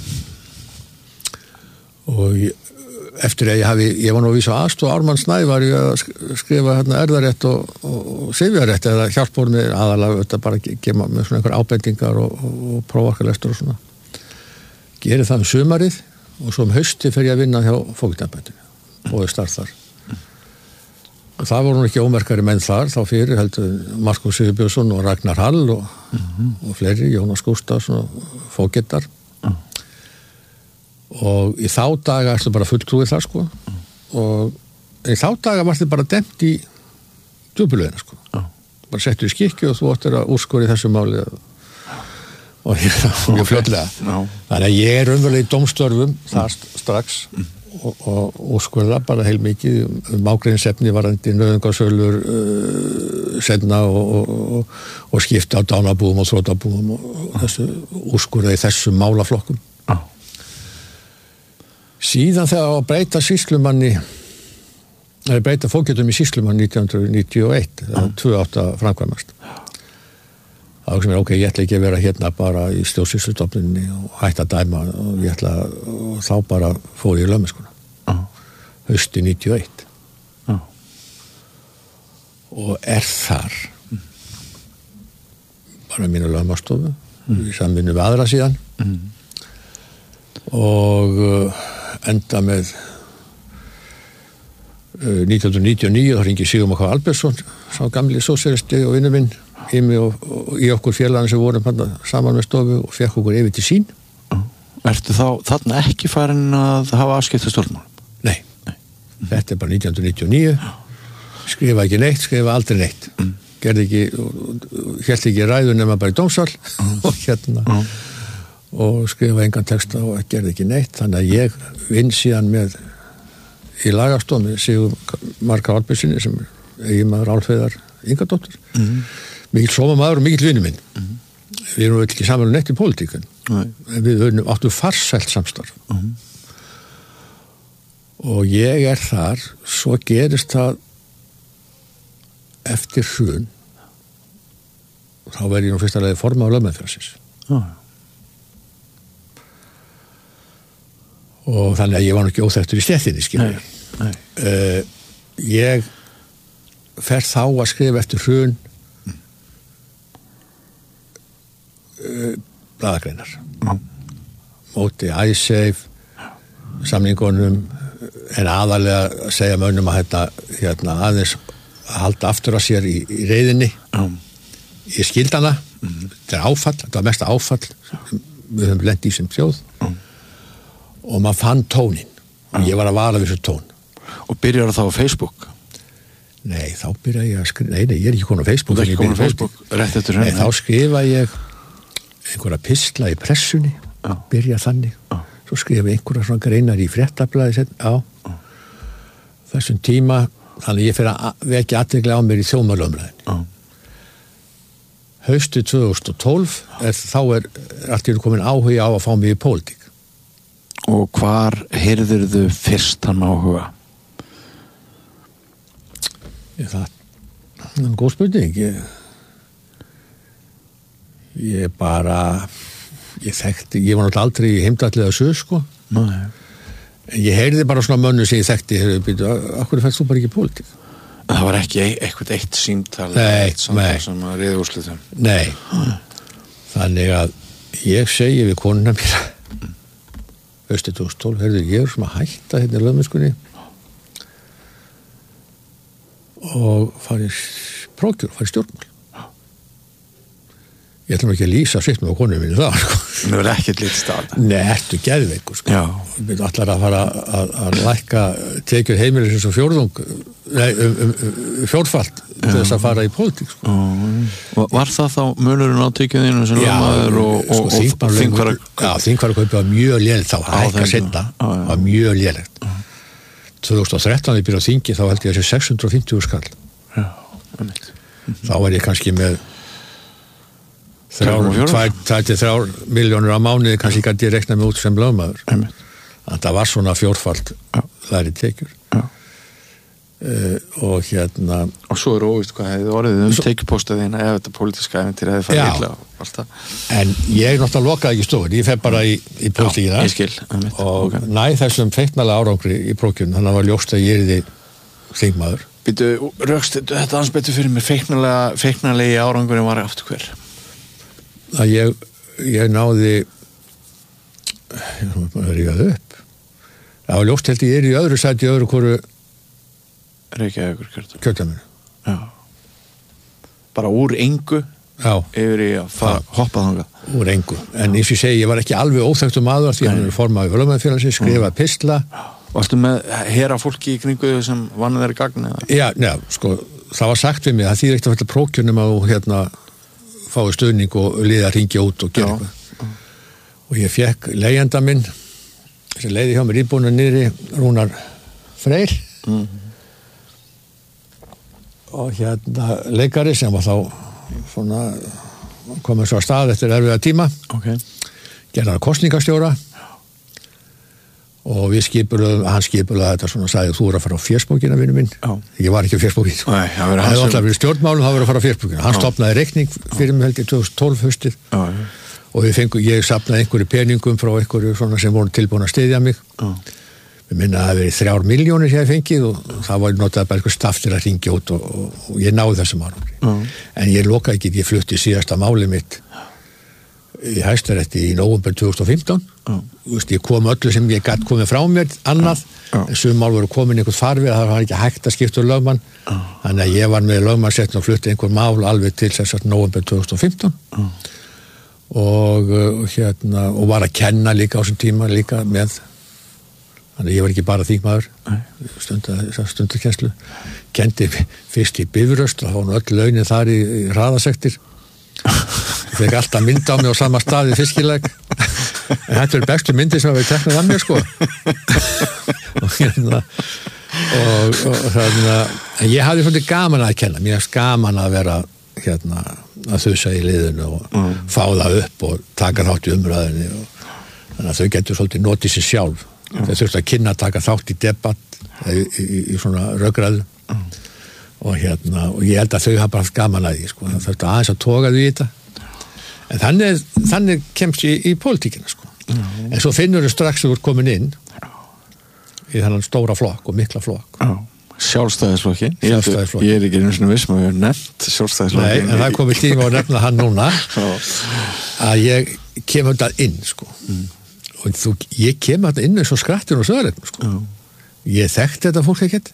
og eftir að ég var nú að vísa aðstoð Ármann Snæ var ég að skrifa hérna erðarétt og sifjarétt eða hjálpur mér aðalega þetta bara gefa með svona einhver ábendingar og prófarkalestur og svona gerði það sumarið og svo hausti fer ég að vinna hjá fógetembættinu og starf þar og það voru ekki ómerkari menn þar þá fyrir heldur Markus Sigurbjörnsson og Ragnar Hall og fleiri, Jónas Gústafsson og fógettar og í þá daga ertu bara fulltrúið það sko og í þá daga varstu bara dæmt í djúpulögina sko bara settur í skikki og þú áttir að úrskurða í þessu máli og mjög fljótlega þannig að ég raunverulega í dómstörfum þar strax og úrskurða bara heilmikið ágreiningsefni varðandi nauðungarsölur senna og skipta á dánabúum og þrotabúum og þessu úrskurða í þessum málaflokkum síðan þegar að breyta sýslumanni breyta fógetum í sýslumann 1991 það 28 framkvæmast þá sem ok, ég ætla ekki að vera hérna bara í stjórnsýslustofnuninni og hætta að dæma og þá bara fór ég í lögmennskuna hausti 91 og þar bara mínu lögmannsstofu í samvinnu við aðra síðan og enda með 1999 þá hringi Sigurmar K. Albertsson sá gamli sósíalisti og vinur minn og í okkur félagana sem vorum saman með stofu og fekk okkur yfir til sín Ertu þá þarna ekki farin að hafa afskipta stjórnmál? Nei. Þetta bara 1999 skrifa ekki neitt, skrifa aldrei neitt gerði ekki, hélt ekki ræðu nema bara í dómsal og og skrifa engan texta og gerði ekki neitt þannig að ég vinn síðan með í lagastofu Sigurmar K. Albertsssyni sem eiginmaður Álfheiðar Ingadóttur mikill sómamaður og mikill vinur minn við erum ekki saman neitt í pólitíkun en við áttum farsælt samstarf og ég þar svo gerist það eftir hrun þá verði ég nú fyrsta lagi formaður lögmannafélagsins og þannig að ég var nú ekki óþekktur í stéttinni skilur ég fer þá að skrifa eftir hrun blaðagreinar móti Icesave samningunum en aðalega að segja mönnum að þetta aðeins að halda aftur að sér í reiðinni í skildana þetta áfall, þetta var mesta áfall við höfum lent í sem þjóð og maður fann tónin og ég var að vara við þessu tón Og byrjar þá á Facebook? Nei, þá byrja ég að skrifa nei, ég ekki komin á Facebook Þú ekki komin á Facebook, rétt eftir Nei, þá skrifa ég einhverja pistla í pressunni byrja þannig svo skrifa einhverja svona greinar í fréttablaði á þessum tíma þannig ég fer að vekja athygli á mér í þjóðmálumræðinni Haustið 2012 þá allt í komin áhugi á að fá mig í pólitík Og hvar heyrðirðu fyrst hann áhuga? Það er góð spurning ég bara ég var náttúrulega aldrei í heimdallega sög sko ég heyrði bara svona mönnum sem ég þekkti akkur fæst þú bara ekki í pólitík Það var ekki eitthvað eitt símtal sem að riða úrslitum Nei þannig að ég segi við konuna mér haustið 2012 heyrðu ég sem að hætta hérna í lögmennskunni og fara í prókjör, fara í stjórnmál. Ég ætlum ekki að lýsa sitt með konum minni það, sko. Nú ekkert lítið stað. Nei, ertu geðveikur, sko. Já. Við ætlar að fara að lækka tekjur heimilisins og fjórfalt til þess að fara í pólitík, sko. Var það þá munurinn á tekjuðinu sem lögmaður og þingvara? Já, þingvara kaupið var mjög lélegt þá, hækka seinna, var mjög lélegt. 2013 ég byrja á þingi, þá held ég að sé 650 skall. Já, þá var ég kannski með 2-3 miljónir á mánuði, kannski gæti ég rekna mig út sem lögmaður. Það var svona fjórfalt þær í tekjur. Og svo óvíst hvað hefði orðið tekjupóstaðina ef þetta pólitíska æventýri hefði farið illa alltaf. En ég náttúrulega lokaði ekki stofur, ég fer bara í pólitíkina og næ þessum feiknalega árangri í prókjörn, þannig að var ljóst að ég yrði þingmaður. Býtu, rökst þetta ans betur fyrir mér, feiknalegi árangurinn var aftur hver? Að ég náði það ríkaði upp. Það var ljóst held ég í öðru sæti í öðru hvoru Reykjavíkur kjördæminu. Já. Bara úr engu yfir í að hoppa þangað. Úr engu. En eins og ég segi, ég var ekki alveg óþekktur maður því hann formaði lögmannafélagsins, skrifaði pistla. Varstu með hera fólki í kringu þau sem vann þeirra gagn? Já, sko, það var sagt við mig að því ekkert að falla prókjörnum að fái stuðning og liða að ringja út og gera eitthvað. Og ég fekk leigjanda minn sem leiði hjá mér íbúinu niðri, Rúnar Freyr. Og leikari sem var þá svona komið svo að stað eftir erfiða tíma. Gerði hann kosningastjóra og hann skipulaði þetta svona og sagði þú er að fara á férsbókina vinnu minn. Ég var ekki á férsbókinu. Það hefði alltaf verið stjórnmálum, það verið að fara á férsbókina. Hann stofnaði reikning fyrir mig held í 2012 haustið og ég safnaði einhverju peningum frá einhverju svona sem voru tilbúin að styðja mig. Ég minna að það verið 3 milljónir sem ég fengið og það var notað bara eitthvað staff til að ringja út og ég náði þessum árangri. En ég lokaði ekki, ég flutti síðasta máli mitt í Hæstarétti í nóvember 2015. Ég kom öllu sem ég gætt komið frá mér annað, en sum mál voru komin einhvern farveg, það var ekki hægt að skipta lögmann. Þannig að ég var með lögmannsréttin og flutti einhver mál alveg til þess að nóvember 2015. Og var að kenna líka á þessum tíma líka með. Þannig að ég var ekki bara þingmaður, stundarkennslu. Kendi fyrst í Bifröst og þá var öll launin þar í hraðasektir. Ég fekk alltaf mynd á mig á sama stað í fiskileg. En þetta er bestu myndi sem við teknum að mér, sko. En ég hafði svolítið gaman að kenna. Mér hafði gaman að vera að þusa í liðinu og fá það upp og taka þátt í umræðinni. Þannig að þau getur svolítið notið sér sjálf. Þau þurftu að kynna að taka þátt í debatt í svona rökræðu og ég held að þau hafa bara haft gaman að því, sko. Það þurftu aðeins að toga því í þetta. En þannig kemst ég í pólitíkina, sko. En svo finnur þau strax þú ert komin inn í þennan stóra flokk og mikla flokk. Sjálfstæðisflokkin. Ég er ekki einu svona viss með að við höfum nefnt Sjálfstæðisflokkin. Nei, en það er komið tíma að nefna hann núna að ég kem þetta inn, sko. Og ég kem þetta inn eins og skrattin og söðarleiknum, sko. Ég þekkti þetta fólk ekkert.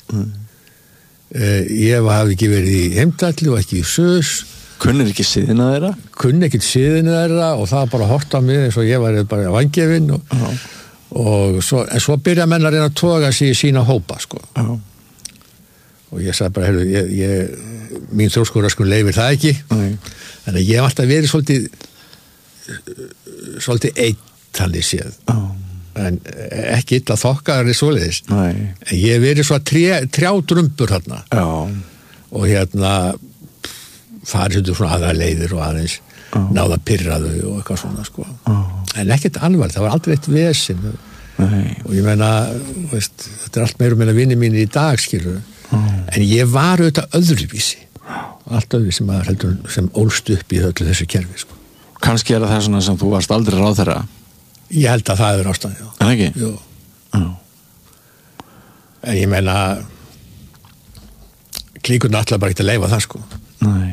Ég hafði ekki verið í Heimdalli og ekki í Suðs. Kunnir ekki siðina þeirra? Kunni ekki siðina þeirra og það bara horft á mig eins og ég var bara vangefinn en svo byrja menn að reyna að toga sig í sína hópa, sko. Og ég sagði bara, mín þjóðskurðarskun leifir það ekki. Þannig að ég hef alltaf verið svolítið einn þannig séð. En ekki illa þokkaðar svoleiðis. En ég hef verið svo trjádrumbur þarna. Og farið svona aðra leiðir og aðeins náða pirraðu og eitthvað svona, sko. En ekkert alvarlegt, það var aldrei eitt vesinn. Og ég meina, þetta er allt meira og meina vinni mínir í dag, skilur. En ég var auðvitað öðruvísi. Allt öðruvísi maður heldur sem ólst upp í öllu þessu kerfi, sko. Kannski er það svona sem þú varst aldrei ráðherra? Ég held að það er ástæðan, já. En ekki? Jú. En ég meina klíkurna allar bara ekki að leyfa það, sko. Nei.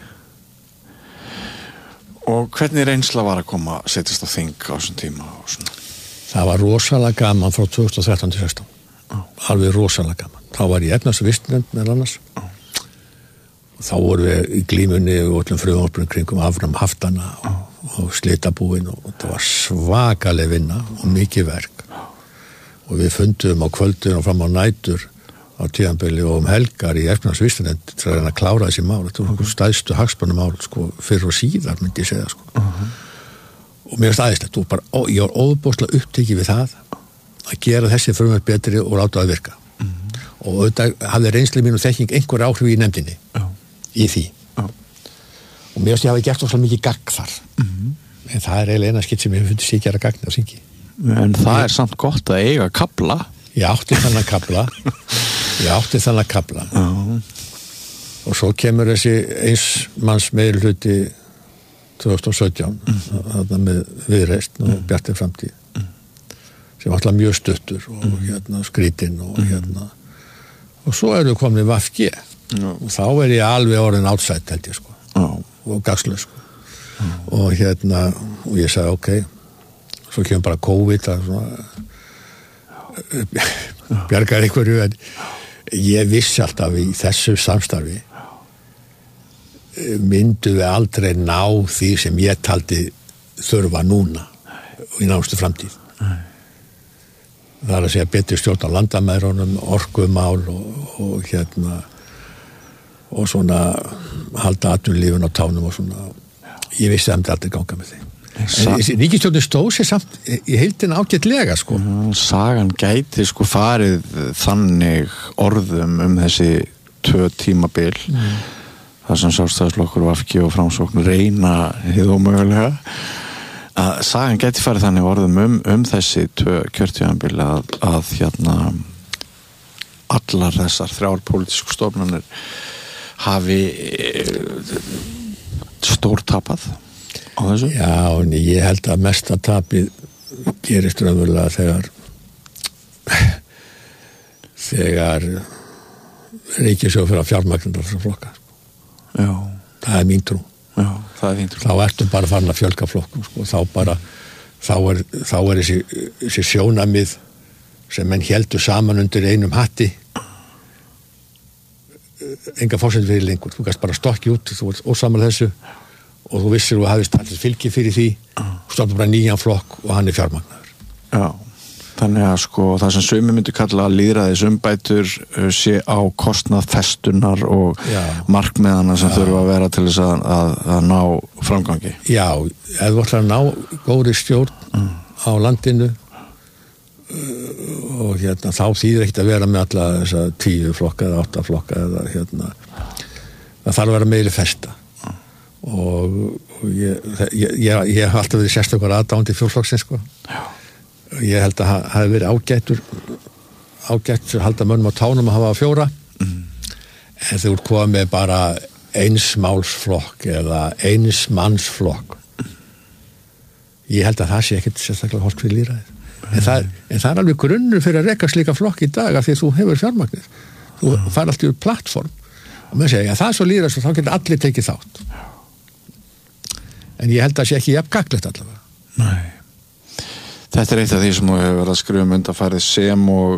Og hvernig reynsla var að koma að setjast á þing á þessum tíma? Og svona? Það var rosalega gaman frá 2013 til 2016. Alveg rosalega gaman. Þá var ég efnaðs og vistnefnd með annars. þá vorum við í glímunni og öllum frumvarpum kringum afnám haftana og slitabúin og það var svakaleg vinna og mikið verk og við fundum á kvöldun og fram á nætur á tíðanbili og helgar í efnahagsvísindunefnd til að reyna að klára þessi mál. Þetta var stærstu hagsmunamál sko, fyrr og síðar myndi ég segja sko. Og mér finnst aðeinslegt og ég var óbúslega upptekið við það að gera þessi frumvarp betri og láta það virka. Og auðvitað hafði reynslu mín og þekking einhver áhrif í nefndinni í því. Og mér finnst ég hafi gert óslega mikið gagn þar. En það er eiginlega eina skitt sem ég fundið sér gera gagn á syngi. En það er samt gott að eiga kafla. Ég átti þannig kafla. Og svo kemur þessi eins manns meirihluti 2017 þarna með Viðreisn og Bjartri framtíð sem alltaf mjög stuttur og skrítinn og og svo erum við komin í VFG og þá er ég alveg orðin outside held ég sko og gagslaus sko og og ég sagði ok svo kemur bara COVID að svona bjargar einhverju en ég vissi alltaf í þessu samstarfi myndu við aldrei ná því sem ég taldi þurfa núna í nánustu framtíð. Það er að segja betri stjórn á landamærunum, orkumál og svona halda atvinnulífinu á tánum og svona. Ég vissi að það myndi aldrei ganga með því. Ríkisstjórnin stóð sér samt í heildina ágætlega sko. Sagan gæti sko farið þannig orðum þessi 2 tímabil þar sem Sjálfstæðisflokkur og VFG og Framsókn reyna hið ómögulega að sagan gæti farið þannig orðum þessi 2 kjörtímabil að allar þessar 3 pólitísku stofnanir hafi stórtapað á þessu? Já, en ég held að mesta tapið gerist raunverulega þegar ríkissjóður fyrir að fjármagna þessar flokka. Já. Það er mín trú. Já, það er þín trú. Þá ertu bara farin að fjölga flokkum, sko. Þá er þessi sjónamið sem menn héldu saman undir einum hatti enga forsend fyrir lengur. Þú gæst bara stokki út, þú ert ósamlega þessu og þú vissir og hafðist allir fylgi fyrir því og stofnum bara nýjan flokk og hann er fjármagnaður. Já. Þannig að sko það sem sumir myndu kalla lýðræðisumbætur sé á kostnað festunar og markmiðana sem þurfa að vera til þess að ná framgangi. Já, ef þú ætlar að ná góðri stjórn á landinu og þá þýðir ekkert að vera með alla þessa 10 flokka eða 8 flokka eða það þarf að vera meiri festa og ég hef alltaf verið sérstaklega aðdáandi fjórflokksins sko. Já. Ég held að það hafi verið ágætt að halda mönnum á tánum að hafa 4 en þú ert komið með bara einsmálsflokk eða einsmannsflokk ég held að það sé ekkert sérstaklega hollt fyrir lýðræðið en það er alveg grunnur fyrir að reka slíka flokk í dag af því þú hefur fjármagnið þú fær alltaf úr plattform og maður segja það er svo lýðræðis og þá getur allir tekið þátt en ég held að það sé ekki jafn gagnlegt allavega. Nei. Þetta er eitt af því sem þú hefur verið að skrifa undanfarið sem og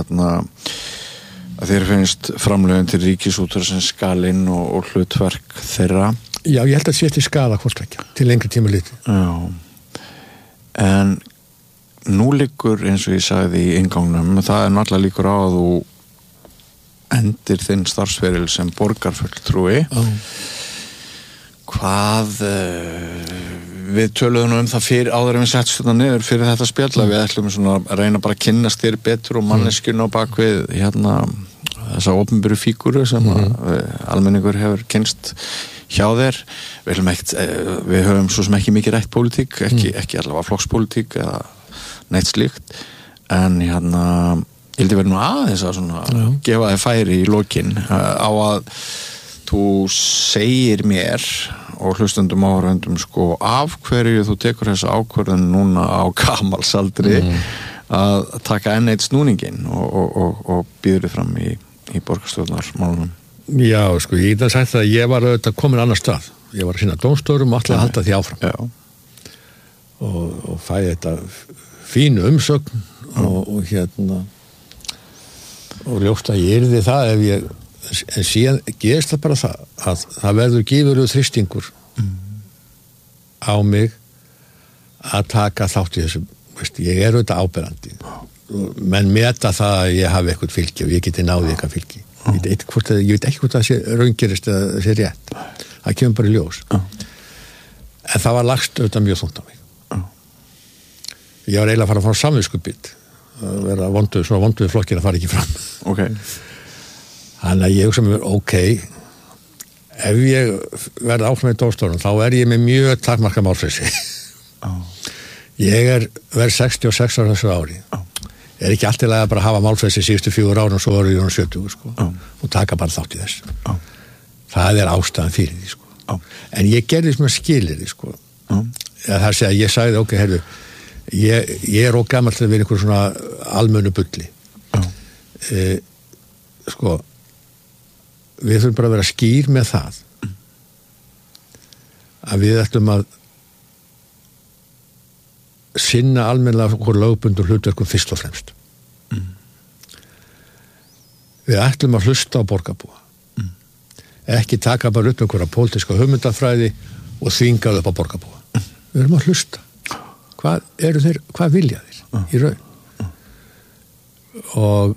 að þér finnst framlögin til ríkisútvarpsins skalinn og hlutverk þeirra. Já, ég held að það sé til skala hvort til lengri tíma litið. Já. En nú liggur eins og ég sagði í inngangnum, það er náttúrulega líkur á að þú endir þinn starfsferil sem borgarfulltrúi. Hvað við töluðum það fyrir áður en við settum þetta niður fyrir þetta spjalla við ætlum svona að reyna bara að kynnast þér betur og manneskjuna á bakvið þessa opinberu fígúru sem almenningur hefur kynnst hjá þér við höfum svo sem ekki mikið rætt pólitík ekki allavega flokkspólitík eða neitt slíkt en ég held ég verið nú aðeins að svona gefa þér færi í lokin á að þú segir mér og hlustundum áhöröndum sko af hverju þú tekur þessa ákvörðun núna á gamalsaldri að taka enn eitt snúningin og býður þið fram í borgarstjórnarmálunum. Já, sko, ég get að sagt það að ég var auðvitað komin annar stað. Ég var að sinna dómstórum og alltaf að halda því áfram. Já. Og fæði þetta fínu umsögn og ljóst að ég yrði það ef en síðan gerist það bara að það verður gífurlegur þrýstingur á mig að taka þátt í þessu, veist, ég auðvitað áberandi menn meta það að ég hafi eitthvað fylgi og ég geti náði eitthvað fylgi ég veit ekki hvort það sé raungerist eða það sé rétt, það kemur bara í ljós en það var lagst auðvitað mjög þungt á mig ég var eiginlega að fara frá samviskubit að vera svona vonduð flokkir að fara ekki fram þannig að ég hugsa mér ef ég verði áfram í dómstólum þá ég með mjög takmarka málfrelsi ég verð 66 ára þessu ári ekki allt í lagi að bara hafa málfrelsi síðustu 4 ára og svo ég 70 sko, og taka bara þátt í þessu það ástæðan fyrir því sko. En ég gerði svona skilyrði sko. Það sé að ég sagði heyrðu, ég gamall til að vera einhver svona almennu bulli sko við þurfum bara að vera skýr með það að við ætlum að sinna almennilega okkur lögbundur hlutverkum fyrst og fremst við ætlum að hlusta á borgarbúa ekki taka bara upp einhverja pólitíska hugmyndafræði og þvinga upp á borgarbúa við erum að hlusta hvað vilja þeir í raun og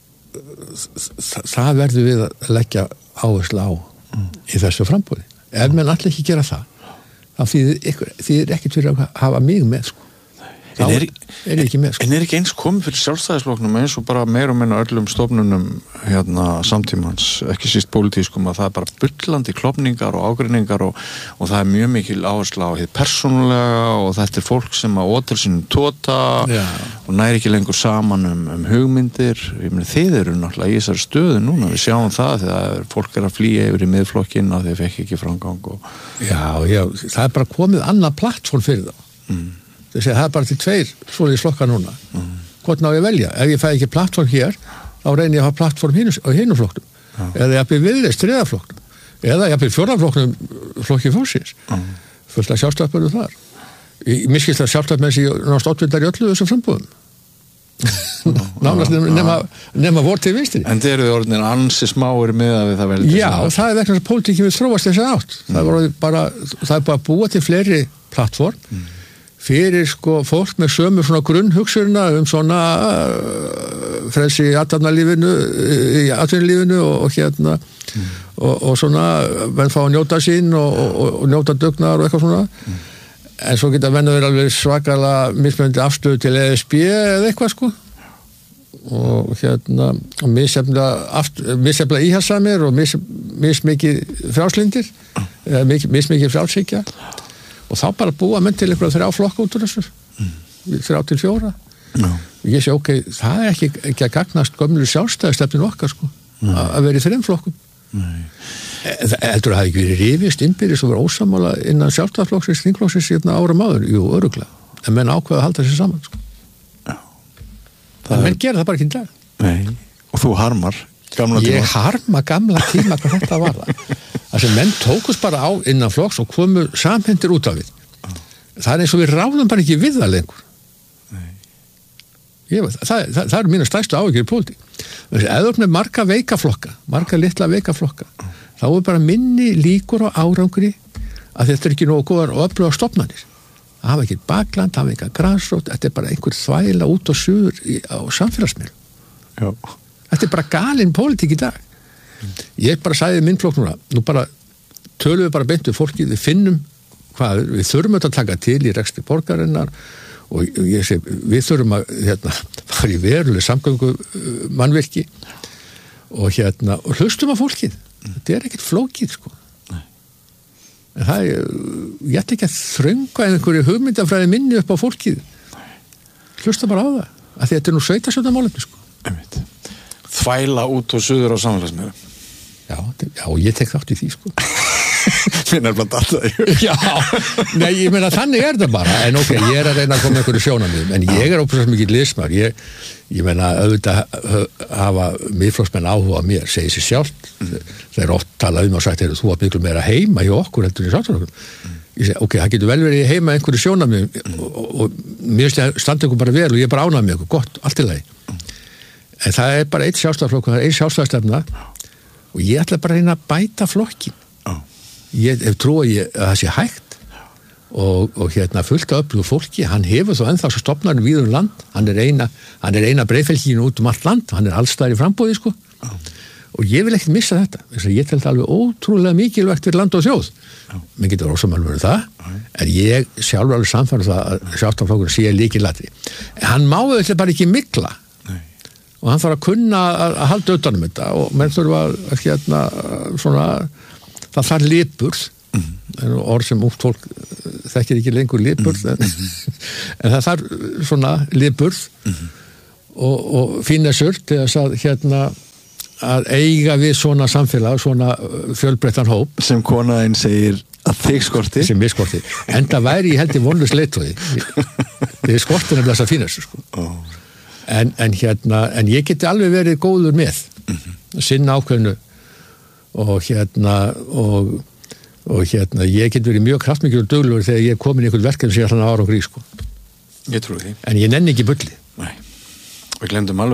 það verður við að leggja áherslu á í þessu framboði ef menn allir ekki gera það þá þýðir ekkert fyrir að hafa mig með sko En ekki með, sko. En ekki eins komið fyrir sjálfstæðisflokknum eins og bara meir og minna öllum stofnunum samtímans, ekki síst pólitískum að það bara bullandi klofningar og ágreiningar og það mjög mikil áhersla á hið persónulega og þetta fólk sem að óter sínum tóta og næri ekki lengur saman hugmyndir ég meni þið eru náttúrulega í þessari stöðu núna við sjáum það þegar fólk að flýja yfir í miðflokkinn að þeir fekk ekki framgang Já, það bara komið annað plattform fyrir þá það bara til 2 svoleiðis flokkar núna hvort ná ég velja, ef ég fæ ekki plattform hér þá reyni ég að hafa plattform á hinum flokknum eða ég byrja viðreist 3. flokknum eða ég byrja 4. flokknum flokki fórsins fullt að sjálfstæðsbörðu þar miskist að sjálfstæðsmenn nást ótvindar í öllu þessum frambúðum nánast nema vor til vinstri En þeir eru orðin ansi smáir með að við það velja Já, það vegna að pólitíkin við þróast þessi átt það er bara að búa til fleiri plattform fyrir sko fólk með sömu svona grunnhugsurina svona frelsi í atvinnulífinu og og svona menn fá að njóta sín og njóta dugnar og eitthvað svona en svo geta menn að vera alveg svakalega mismunandi afstöðu til ESB eða eitthvað sko og misjafnlega íhalsamir og mismikið frjálslyndir mismikið frjálshyggja og þá bara búa menn til einhverja 3 flokka út úr þessu 3 til 4 og ég sé það ekki að gagnast gömlu sjálfstæðistefninu okkar sko að vera í 3 flokkum heldur að það hafi ekki verið rifist innbyrðis og vera ósammála innan sjálfstæðisflokksins þingflokksins árum áður, jú, örugglega en menn ákveða að halda sér saman sko en menn gera það bara ekki í dag Nei, og þú harmar gamla tíma Ég harma gamla tíma hvað þetta var það sem menn tókust bara á innan flokks og komu samhendir út af við það eins og við ráðum bara ekki við það lengur það eru mína stærstu áhyggjur í pólitík eða með marga litla veika flokka þá bara minni líkur á árangri að þetta ekki nógu góðar og öflugar stofnanir það hafa ekki bakland, það hafa ekki grassrót þetta bara einhver þvæla út og suður á samfélagsmiðlum þetta bara galin pólitík í dag ég bara sagði minn flokk nú bara tölum við bara beint við fólki við finnum hvað við þurfum að taka til í rekstri borgarinnar og ég segi við þurfum að fara í veruleg samgöngu mannvirki og hlustum á fólkið þetta ekkert flókið sko en það ég ætti ekki að þrönga einhverju hugmyndafræði minni upp á fólkið hlusta bara á það að þetta nú sveitarstjórnarmálefni sko þvæla út og suður á samfélagsmiðlum Já, ég tek þátt í því sko Minn blant alltaf Já, nei, ég meina þannig það bara en ég að reyna að koma með einhverju sjónarmiðum en ég óprúsast mikið liðsmaður ég meina auðvitað hafa miðflokksmenn áhuga á mér, segir sér sjálft þeir oft tala og sagt þú átt miklu meira heima hjá okkur heldur í Sjálfstæðisflokknum ég segi, það getur vel verið heima einhverju sjónarmiðum og mér standi ykkur bara vel og ég bara ánægði með ykkur, gott, allt í lagi en það bara eitt sjálfstæðisflokkur, það ein sjálfstæðisstefna og ég ætla bara að reyna að bæta flokkin. Ég hef trú að það sé hægt og fullt af öflugu fólki, hann hefur þó ennþá svo stofnarinn víður land, hann er eina breiðfylkinu út allt land, hann er allstaðar í framboði sko. Og ég vil ekkert missa þetta, ég tel þetta alveg ótrúlega mikilvægt fyrir land og þjóð. Mér getur rosalega verið það, en ég sjálfur alveg samfæður það að sjálfstæðisflokkurinn sé lykilatriði. Hann má auðvitað bara ekki mikla. Og hann þarf að kunna að halda utan um þetta og menn þurfa að svona, það þarf lipurð, orð sem ungt fólk þekkir ekki lengur lipurð, en það þarf svona lipurð og finessur til þess að eiga við svona samfélag, svona fjölbreyttan hóp. Sem konaðinn segir að þig skorti. Sem mig skorti. En það væri, ég held ég vonlaust leiðtogi. Þið skortir nefnilega þessar fínessur, sko. En ég geti alveg verið góður með sinna ákveðnu og ég geti verið mjög kraftmikil og duglegur þegar ég er komin í einhvern verkefni sem ég ætla að ára og gríð sko. Ég trúi því. En ég nenni ekki bulli. Nei. Við glemdum alveg